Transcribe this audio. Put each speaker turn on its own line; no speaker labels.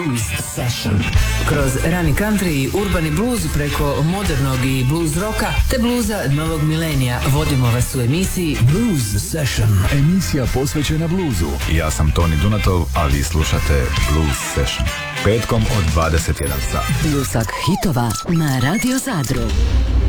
Blues Session. Kroz rani country i urbani blues preko modernog i blues roka te bluza novog milenija vodimo vas u emisiji Blues Session.
Emisija posvećena bluzu. Ja sam Toni Dunatov, a vi slušate Blues Session. Petkom od 21 sat.
Bluesak hitova na Radio Zadru.